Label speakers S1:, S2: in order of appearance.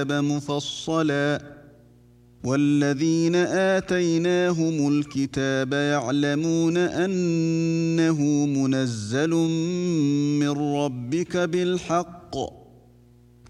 S1: مفصلا والذين آتيناهم الكتاب يعلمون أنه منزل من ربك بالحق